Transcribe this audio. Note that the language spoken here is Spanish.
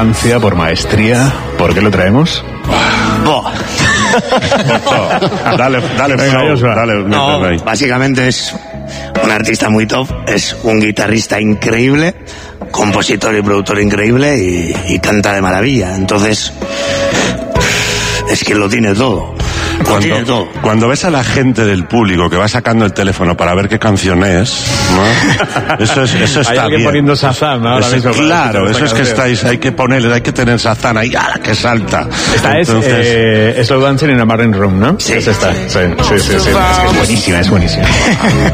elegancia, por maestría. ¿Por qué lo traemos? Dale, Venga, Joshua. No, básicamente es un artista muy top, es un guitarrista increíble, compositor y productor increíble y canta de maravilla. Entonces, es que lo tiene todo. Cuando ves a la gente del público que va sacando el teléfono para ver qué canción es, ¿no? Eso está Hay alguien bien. poniendo Shazam ahora mismo. Claro, eso es que hay que tener Shazam ahí, ¡ah, que salta! Esta es Slow Dancing in a Marine Room, ¿no? Sí. Es esta. Sí. Es que es buenísima, es buenísima.